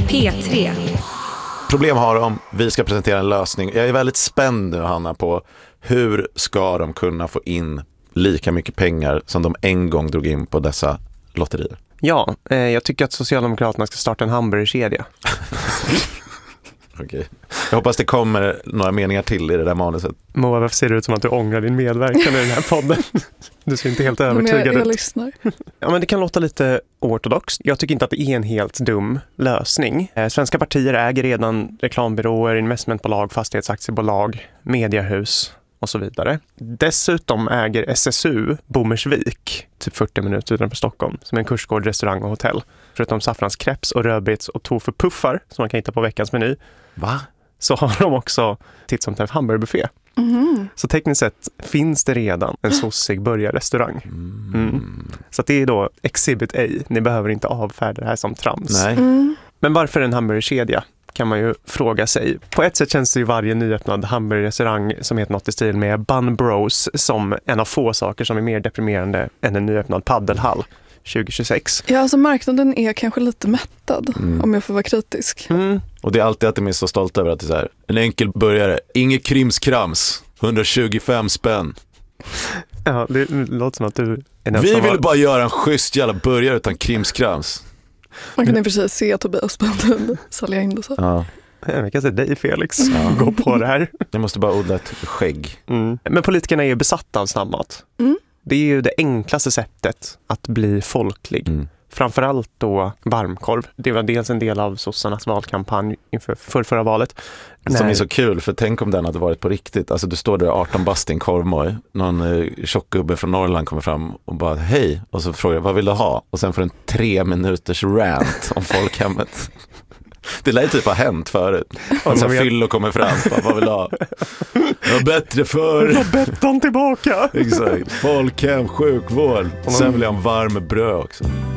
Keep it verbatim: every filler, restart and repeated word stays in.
P tre. Problem har de, vi ska presentera en lösning. Jag är väldigt spänd nu, Hanna, på hur ska de kunna få in lika mycket pengar som de en gång drog in på dessa lotterier. Ja, eh, jag tycker att Socialdemokraterna ska starta en hamburgerkedja. Okej. Jag hoppas det kommer några meningar till i det där manuset. Moa, varför ser det ut som att du ångrar din medverkan i den här podden? Du ser inte helt övertygad jag, jag ut. lyssnar. Ja, men det kan låta lite ortodoxt. Jag tycker inte att det är en helt dum lösning. Eh, svenska partier äger redan reklambyråer, investmentbolag, fastighetsaktiebolag, mediehus och så vidare. Dessutom äger S S U Bommersvik, typ fyrtio minuter utanför Stockholm, som är en kursgård, restaurang och hotell. Förutom saffranskreps och rödbets och tofu-puffar som man kan hitta på veckans meny. Va? Så har de också titt som tätt hamburgerbuffé. Mm. Så tekniskt sett finns det redan en sossig burgarrestaurang. Mm. Så att det är då Exhibit A. Ni behöver inte avfärda det här som trams. Nej. Mm. Men varför en hamburgerkedja? Kan man ju fråga sig. På ett sätt känns det ju varje nyöppnad hamburgerrestaurang som heter något i stil med Bun Bros som en av få saker som är mer deprimerande än en nyöppnad paddelhall tjugo tjugosex. Ja, alltså marknaden är kanske lite mättad, Mm. om jag får vara kritisk. Mm. Och det är alltid att de är så stolta över att det är så här, en enkel burgare, inget krimskrams, hundratjugofem spänn. Ja, det låter som att du är den Vi som vill har... bara göra en schysst jävla burgare utan krimskrams. Man kan i och för sig se Tobias Banden sälja in det så. Ja. Jag kan säga dig, Felix. Ja. Gå på det här. Jag måste bara odla ett skägg. Mm. Men politikerna är ju besatta av snabbmat. Mm. Det är ju det enklaste sättet att bli folklig. Mm. Framförallt då varmkorv. Det var dels en del av sossarnas valkampanj inför för förra valet. Som När- är så kul, för tänk om den hade varit på riktigt. Alltså du står där arton bast i en korvmoj. Någon eh, tjockgubbe från Norrland kommer fram och bara hej. Och så frågar jag, vad vill du ha? Och sen får en tre minuters rant om folkhemmet. Det lär ju typ ha hänt förut. Och sen fyll och kommer fram. Bara, vad vill du ha? Jag har bättre för. Jag har bett dem tillbaka. Exakt. Folkhem, sjukvård. Sen vill jag ha en varm bröd också.